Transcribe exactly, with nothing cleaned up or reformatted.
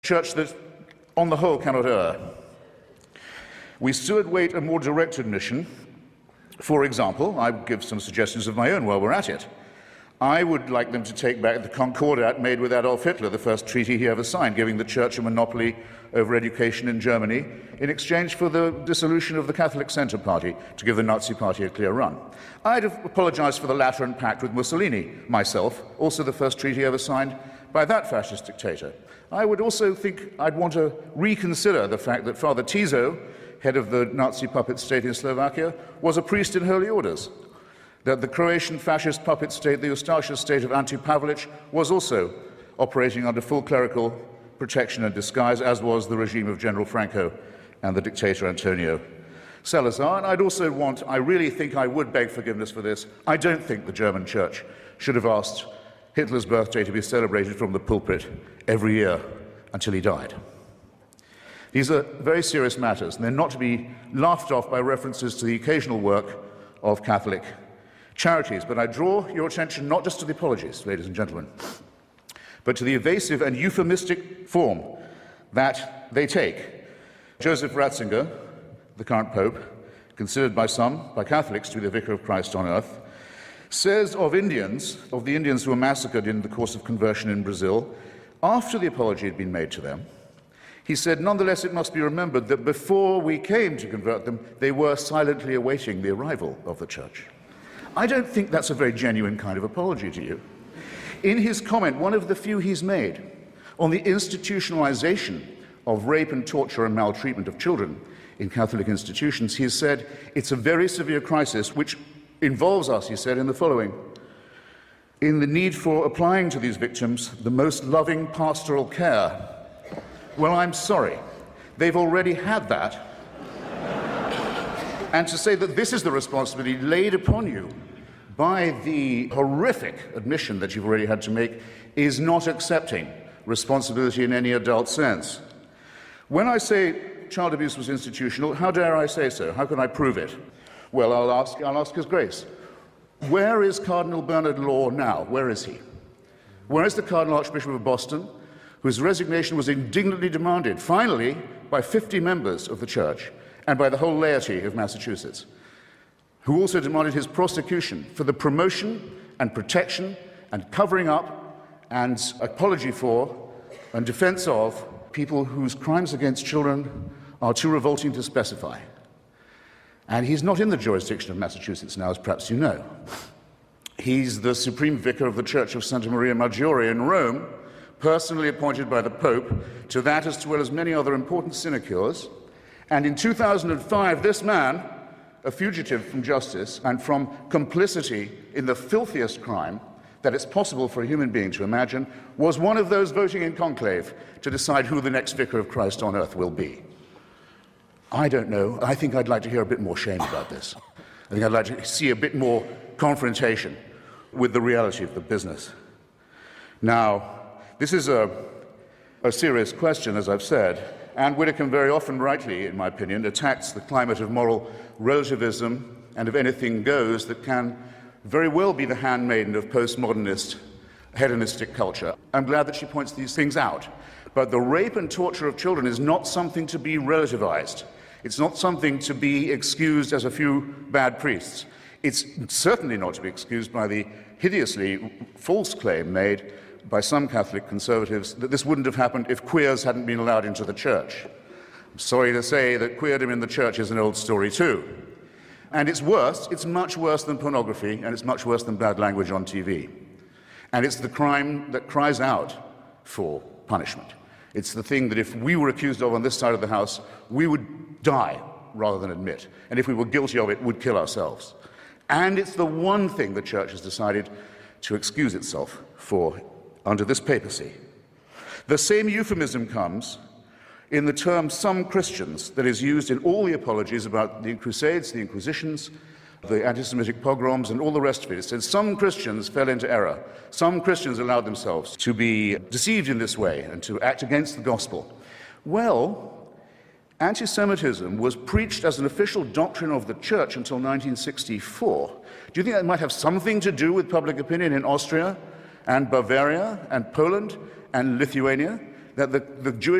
church that, on the whole, cannot err. We still await a more directed mission. For example, I would give some suggestions of my own while we're at it. I would like them to take back the Concordat made with Adolf Hitler, the first treaty he ever signed, giving the Church a monopoly over education in Germany in exchange for the dissolution of the Catholic Centre Party to give the Nazi Party a clear run. I'd have apologized for the Lateran Pact with Mussolini, myself, also the first treaty ever signed by that fascist dictator. I would also think I'd want to reconsider the fact that Father Tiso, head of the Nazi puppet state in Slovakia, was a priest in holy orders, that the Croatian fascist puppet state, the Ustaša state of Ante Pavelic, was also operating under full clerical protection and disguise, as was the regime of General Franco and the dictator Antonio Salazar. And I'd also want, I really think I would beg forgiveness for this, I don't think the German church should have asked Hitler's birthday to be celebrated from the pulpit every year until he died. These are very serious matters, and they're not to be laughed off by references to the occasional work of Catholic charities. But I draw your attention not just to the apologies, ladies and gentlemen, but to the evasive and euphemistic form that they take. Joseph Ratzinger, the current Pope, considered by some, by Catholics, to be the Vicar of Christ on earth, says of Indians, of the Indians who were massacred in the course of conversion in Brazil, after the apology had been made to them, he said, nonetheless, it must be remembered that before we came to convert them, they were silently awaiting the arrival of the church. I don't think that's a very genuine kind of apology to you. In his comment, one of the few he's made on the institutionalization of rape and torture and maltreatment of children in Catholic institutions, he has said, it's a very severe crisis which involves us, he said, in the following: in the need for applying to these victims the most loving pastoral care. Well, I'm sorry. They've already had that. And to say that this is the responsibility laid upon you by the horrific admission that you've already had to make is not accepting responsibility in any adult sense. When I say child abuse was institutional, how dare I say so? How can I prove it? Well, I'll ask, I'll ask His Grace. Where is Cardinal Bernard Law now? Where is he? Where is the Cardinal Archbishop of Boston, whose resignation was indignantly demanded, finally, by fifty members of the Church and by the whole laity of Massachusetts, who also demanded his prosecution for the promotion and protection and covering up and apology for and defense of people whose crimes against children are too revolting to specify. And he's not in the jurisdiction of Massachusetts now, as perhaps you know. He's the Supreme Vicar of the Church of Santa Maria Maggiore in Rome, personally appointed by the Pope to that as well as many other important sinecures. And in two thousand five, this man, a fugitive from justice and from complicity in the filthiest crime that it's possible for a human being to imagine, was one of those voting in conclave to decide who the next Vicar of Christ on earth will be. I don't know. I think I'd like to hear a bit more shame about this. I think I'd like to see a bit more confrontation with the reality of the business. Now, this is a, a serious question, as I've said, and Whittaker very often, rightly, in my opinion, attacks the climate of moral relativism and of anything goes that can very well be the handmaiden of postmodernist, hedonistic culture. I'm glad that she points these things out. But the rape and torture of children is not something to be relativized. It's not something to be excused as a few bad priests. It's certainly not to be excused by the hideously false claim made by some Catholic conservatives that this wouldn't have happened if queers hadn't been allowed into the church. I'm sorry to say that queerdom in the church is an old story too. And it's worse, it's much worse than pornography, and it's much worse than bad language on T V. And it's the crime that cries out for punishment. It's the thing that if we were accused of on this side of the house, we would die rather than admit. And if we were guilty of it, would kill ourselves. And it's the one thing the church has decided to excuse itself for under this papacy. The same euphemism comes in the term some Christians that is used in all the apologies about the Crusades, the Inquisitions, the anti-Semitic pogroms, and all the rest of it. It says some Christians fell into error. Some Christians allowed themselves to be deceived in this way and to act against the gospel. Well, anti-Semitism was preached as an official doctrine of the church until nineteen sixty-four. Do you think that might have something to do with public opinion in Austria and Bavaria and Poland and Lithuania? that the, the Jewish